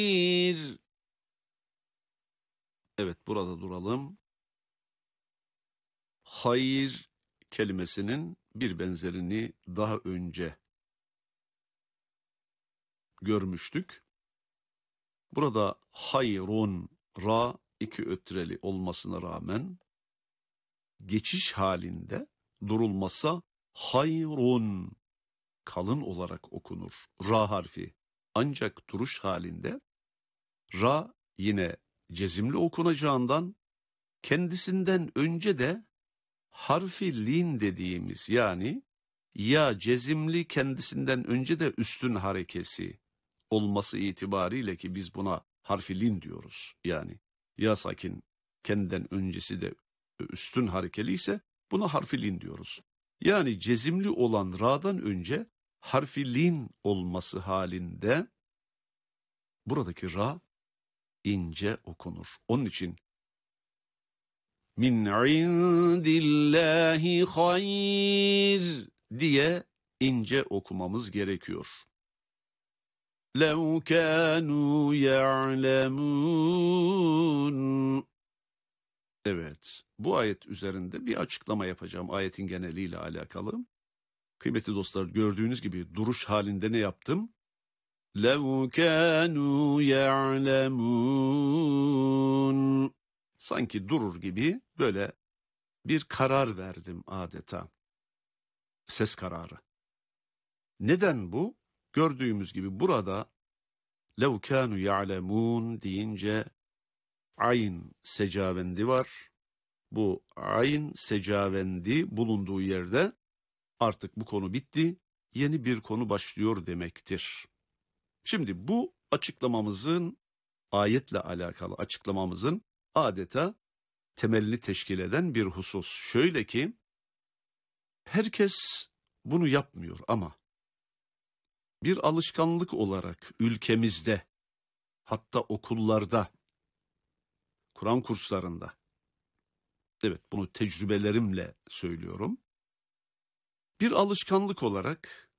Evet, burada duralım. Hayır kelimesinin bir benzerini daha önce görmüştük. Burada hayrun, ra iki ötreli olmasına rağmen geçiş halinde durulmasa hayrun kalın olarak okunur. Ra harfi. Ancak duruş halinde ra yine cezimli okunacağından kendisinden önce de harfi lin dediğimiz yani ya cezimli kendisinden önce de üstün harekesi olması itibariyle ki biz buna harfi lin diyoruz. Yani ya sakin kendinden öncesi de üstün harekeli ise buna harfi lin diyoruz. Yani cezimli olan ra'dan önce harfi lin olması halinde buradaki ra ince okunur. Onun için min indillahi hayr diye ince okumamız gerekiyor. لَوْ كَانُوا يَعْلَمُونَ. Evet, bu ayet üzerinde bir açıklama yapacağım ayetin geneliyle alakalı. Kıymetli dostlar, gördüğünüz gibi duruş halinde ne yaptım? لَوْ كَانُوا يَعْلَمُونَ. Sanki durur gibi böyle bir karar verdim adeta. Ses kararı. Neden bu? Gördüğümüz gibi burada لَوْ كَانُوا يَعْلَمُونَ deyince ayn secavendi var. Bu ayn secavendi bulunduğu yerde artık bu konu bitti, yeni bir konu başlıyor demektir. Şimdi bu açıklamamızın, ayetle alakalı açıklamamızın adeta temelini teşkil eden bir husus. Şöyle ki, herkes bunu yapmıyor ama bir alışkanlık olarak ülkemizde, hatta okullarda, Kur'an kurslarında, evet bunu tecrübelerimle söylüyorum, bir alışkanlık olarak